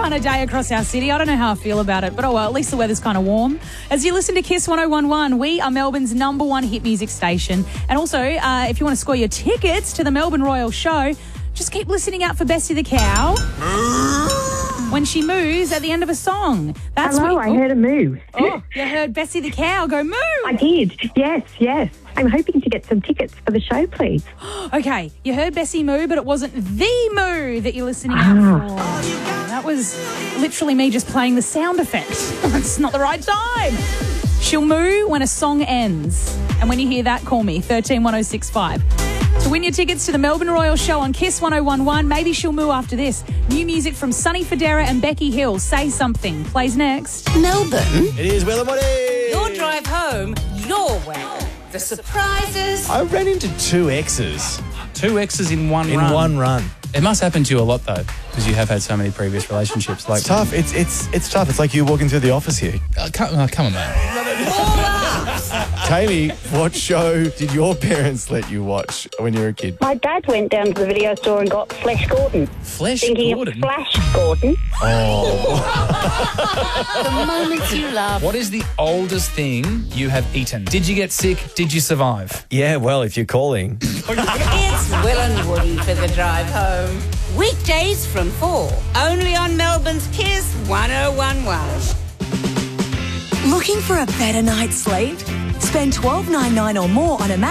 kind of day across our city. I don't know how I feel about it, but oh well, at least the weather's kind of warm. As you listen to Kiss 101.1, we are Melbourne's #1 hit music station. And also, if you want to score your tickets to the Melbourne Royal Show, just keep listening out for Bessie the cow when she moos at the end of a song. That's Hello, I heard a moo. Oh, you heard Bessie the cow go moo. I did. Yes. I'm hoping to get some tickets for the show, please. Okay, you heard Bessie moo, but it wasn't the moo that you're listening out for. That was literally me just playing the sound effect. It's not the right time. She'll moo when a song ends. And when you hear that, call me, 131065. To win your tickets to the Melbourne Royal Show on Kiss 101.1, maybe she'll moo after this. New music from Sonny Fodera and Becky Hill, Say Something, plays next. Melbourne. It is Willamette. Your drive home, your way. The surprises. I ran into two exes. Two exes in one run. In one run. It must happen to you a lot, though, because you have had so many previous relationships. It's tough. It's tough. It's like you walking through the office here. Come on, man. Kaylee, what show did your parents let you watch when you were a kid? My dad went down to the video store and got Flash Gordon. Flash Thinking Gordon? of Flash Gordon. The moments you love. What is the oldest thing you have eaten? Did you get sick? Did you survive? Yeah, well, if you're calling. It's Will and Woody for the drive home. Weekdays from 4. Only on Melbourne's Kiss 101.1. Looking for a better night's sleep? Spend $12.99 or more on a